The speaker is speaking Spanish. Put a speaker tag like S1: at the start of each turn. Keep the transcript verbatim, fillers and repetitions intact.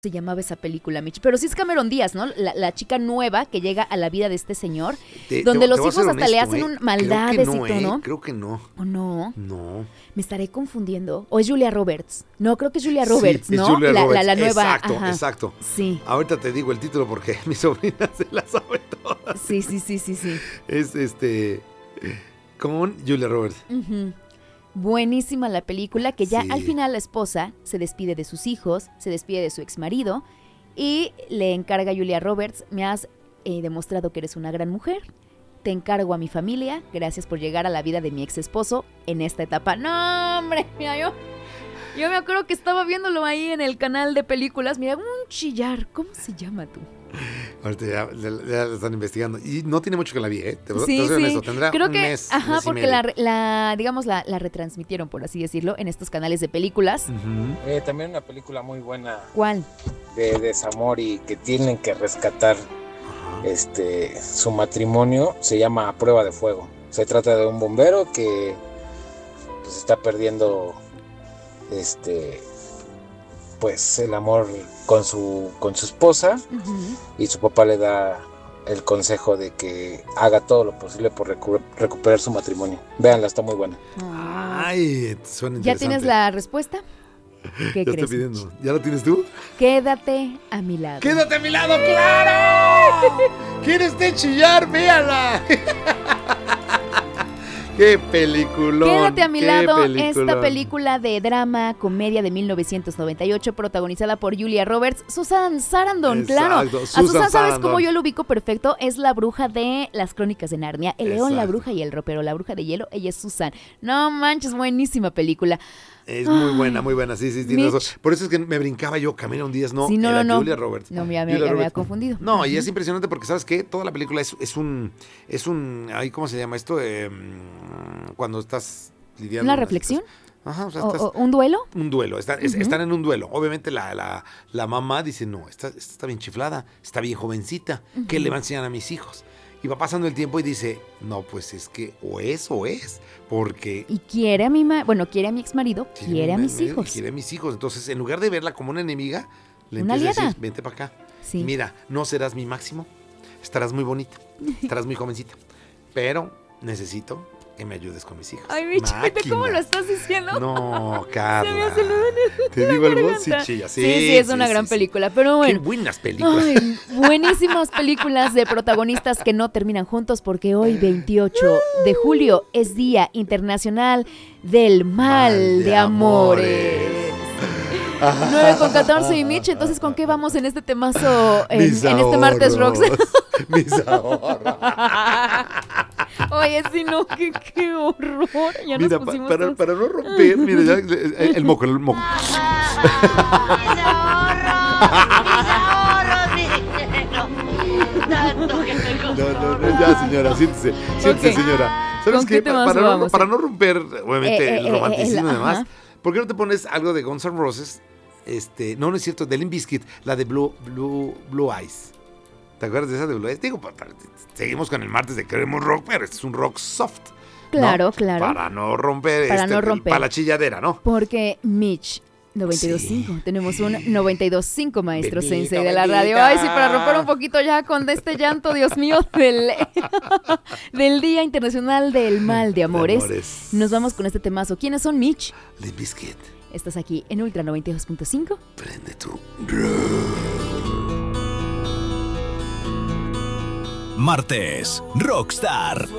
S1: se llamaba esa película, Mitch, pero sí es Cameron Díaz, ¿no? La, la chica nueva que llega a la vida de este señor,
S2: Te-
S1: donde
S2: te-
S1: los
S2: te voy a
S1: hijos
S2: ser
S1: hasta le
S2: honesto,
S1: hacen
S2: ¿eh?
S1: un maldades
S2: Creo que no,
S1: y todo,
S2: ¿eh?
S1: ¿no?
S2: Creo que no.
S1: ¿O no?
S2: No.
S1: Me estaré confundiendo. ¿O es Julia Roberts? No, creo que es Julia
S2: Sí,
S1: Roberts,
S2: es
S1: ¿no?
S2: Julia
S1: la,
S2: Roberts.
S1: la, la nueva.
S2: Exacto,
S1: ajá.
S2: exacto.
S1: Sí,
S2: Ahorita te digo el título porque mi sobrina se la sabe todas.
S1: sí, sí, sí, sí, sí.
S2: Es este. Como un Julia Roberts.
S1: Ujú. Buenísima la película, que ya
S2: Sí.
S1: al final la esposa se despide de sus hijos, se despide de su exmarido y le encarga a Julia Roberts: me has eh, demostrado que eres una gran mujer, te encargo a mi familia, gracias por llegar a la vida de mi ex esposo en esta etapa. No, hombre, mira, yo, yo me acuerdo que estaba viéndolo ahí en el canal de películas, mira, un chillar, ¿cómo se llama tú?
S2: Ahorita ya, ya, ya la están investigando. Y no tiene mucho que la vi, ¿eh? Te, te
S1: Sí,
S2: soy
S1: sí.
S2: honesto, tendrá
S1: Creo
S2: un
S1: que,
S2: mes,
S1: ajá,
S2: mes y
S1: porque
S2: medio.
S1: la, la, digamos, la, la retransmitieron, por así decirlo, en estos canales de películas.
S2: Ujú.
S3: Eh, también una película muy buena
S1: ¿Cuál?
S3: de desamor y que tienen que rescatar
S2: Ajá.
S3: este su matrimonio, se llama A Prueba de Fuego. Se trata de un bombero que pues, está perdiendo este pues el amor con su con su esposa,
S1: Ujú.
S3: y su papá le da el consejo de que haga todo lo posible por recu- recuperar su matrimonio. Véanla, está muy buena.
S1: Ah.
S2: Ay, suena
S1: ¿Ya
S2: interesante.
S1: tienes la respuesta? ¿Qué
S2: Ya
S1: crees?
S2: estoy pidiendo. ¿Ya lo tienes tú?
S1: Quédate a mi lado.
S2: ¡Quédate a mi lado, claro! ¿Quieres te chillar? ¡Véala! ¡Qué peliculón!
S1: Quédate a mi
S2: qué
S1: lado,
S2: peliculón.
S1: esta película de drama, comedia de mil novecientos noventa y ocho, protagonizada por Julia Roberts, Susan Sarandon,
S2: Exacto,
S1: claro.
S2: Susan
S1: a Susan, ¿sabes
S2: Sarandon.
S1: cómo yo lo ubico perfecto? Es la bruja de Las Crónicas de Narnia, el león, la
S2: Exacto.
S1: bruja y el ropero, la bruja de hielo, ella es Susan. No manches, buenísima película.
S2: Es muy
S1: Ay,
S2: buena, muy buena, sí, sí, tienes
S1: Mitch.
S2: razón. Por eso es que me brincaba yo, Cameron Díaz, no,
S1: Sí, no,
S2: era
S1: no, no.
S2: Julia Roberts.
S1: No, ya me-
S2: Julia
S1: ya me había
S2: Roberts.
S1: confundido.
S2: No, y
S1: Ujú.
S2: es impresionante porque, ¿sabes qué? Toda la película es, es un, es un, ay, ¿cómo se llama esto? Eh, cuando estás lidiando...
S1: ¿Una
S2: con las
S1: reflexión?
S2: cosas. Ajá, o sea,
S1: ¿O-
S2: estás...
S1: o ¿Un duelo?
S2: Un duelo, están, es-
S1: Ujú.
S2: están en un duelo. Obviamente la, la, la mamá dice, no, esta, esta está bien chiflada, está bien jovencita, ¿qué
S1: Ujú.
S2: le va a enseñar a mis hijos? Y va pasando el tiempo y dice, no, pues es que o es o es, porque...
S1: Y quiere a mi ma bueno, quiere a mi ex marido, quiere a
S2: me-
S1: mis
S2: me-
S1: hijos.
S2: Quiere a mis hijos. Entonces, en lugar de verla como una enemiga, le
S1: Una
S2: empieza a
S1: aliada.
S2: decir, vente para acá.
S1: Sí.
S2: Mira, no serás mi máximo, estarás muy bonita, estarás muy jovencita, pero necesito que me ayudes con mis hijos.
S1: Ay, mi chiquita, ¿cómo
S2: Máquina.
S1: lo estás diciendo?
S2: No, Carla.
S1: Se me hace nudo en
S2: ¿Te digo algo? Sí,
S1: garganta.
S2: chilla.
S1: Sí, sí, es una gran
S2: sí.
S1: película, pero
S2: Qué
S1: bueno.
S2: buenas películas.
S1: Ay, buenísimas películas de protagonistas que no terminan juntos, porque hoy veintiocho de julio es Día Internacional del Mal,
S2: Mal
S1: de,
S2: de
S1: Amores.
S2: amores.
S1: nueve con catorce y Mitch, entonces ¿con qué vamos en este temazo, en,
S2: Mis
S1: en este martes rocks?
S2: ahorros. Mis ahorros.
S1: Oye, si no, qué, qué horror. Ya
S2: Mira,
S1: nos
S2: pa-
S1: pusimos
S2: para,
S1: todos-
S2: para no romper, mira, ya, el, el moco, el moco. No, no, no, ya, señora, siéntese, siéntese,
S1: Ok.
S2: señora. ¿Sabes
S1: ¿Con
S2: qué?
S1: qué
S2: Pa-
S1: temazo
S2: para, no,
S1: vamos?
S2: para no romper, obviamente,
S1: Eh, eh,
S2: el
S1: eh,
S2: romanticismo
S1: el-
S2: y demás,
S1: ajá.
S2: ¿por qué no te pones algo de Guns N' Roses? Este, no, no es cierto, de Limp Bizkit, la de Blue, Blue, Blue Eyes. ¿Te acuerdas de esa de Blue Eyes? Digo, pa- pa- seguimos con el martes de queremos rock, pero este es un rock soft. ¿no?
S1: Claro, claro.
S2: Para no romper,
S1: Para
S2: este,
S1: no romper.
S2: para la chilladera, ¿no?
S1: Porque Mitch, noventa y dos punto cinco.
S2: Sí.
S1: Tenemos un noventa y dos punto cinco, maestro
S2: Bendita,
S1: Sensei de la
S2: bendita.
S1: radio. Ay, sí, para romper un poquito ya con este llanto, Dios mío, del, del Día Internacional del Mal de Amores.
S2: amores.
S1: Nos vamos con este temazo. ¿Quiénes son, Mitch?
S2: Limp Bizkit,
S1: Estás aquí en Ultra noventa y dos punto cinco.
S2: prende tu
S4: Martes, Rockstar.